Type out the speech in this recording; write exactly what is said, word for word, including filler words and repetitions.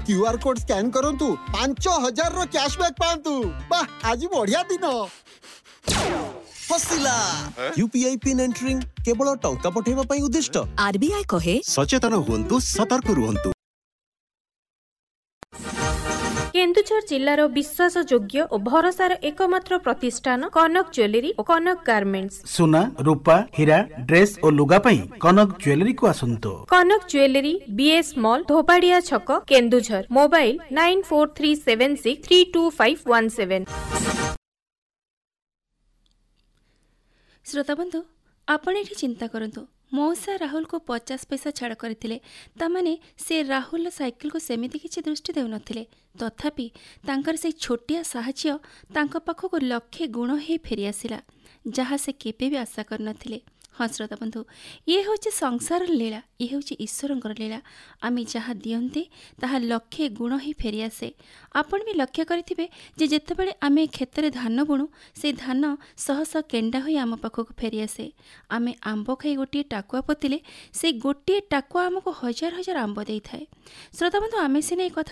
QR code scan करंतु पांच हजार रो कैशबैक पांतु। वाह आज बढ़िया दिन। फसिला यूपीआई पिन एंटरिंग केवल टंका पठेबा पई उद्दिष्ट। आरबीआई कहे सचेतन हुंतु सतर्क रुहंतु। केन्दुझर जिल्लार विश्वासयोग्य और भरोसार एकमात्र प्रतिष्ठान कनक ज्वेलरी और कनक गार्मेंट्स। सुना रूपा हीरा ड्रेस और लुगा पई कनक ज्वेलरी को आसंतो। कनक ज्वेलरी बीएस मॉल धोबाड़िया छक Keonjhar. Mobile nine four three seven six three to five one seven. श्रोता बंधु आपण एठी चिंता करंतु मौसा राहुल को पचास पैसा छाड़ करथिले तामाने से राहुल साइकिल को सेमिति किछि दृष्टि देउ नथिले तथापि तांकर से छोटिया साहाଯ୍ୟ तांको पाखको लक्षे गुण हे फेरी आसिला जहाँ से केबे भी आशा कर नथिले। हाँ श्रोता बंधु ये हूँ संसार लीला ये हूँ ईश्वर लीला आमी जहाँ दियंते ताहा लक्षे गुण ही फेरी आसे। आपण भी लक्ष्य करिथिबे जे जेतेबेले आमे खेतरे धान बुणु से धान शह शह केंडा होई आम पाखक फेरी आसे। आमे आंब खाई गोटे टाकुआ पोतिले से गोटे टाकुआ आमको हजार हजार आंब देई थाए। श्रोता बंधु आमे सिने कथा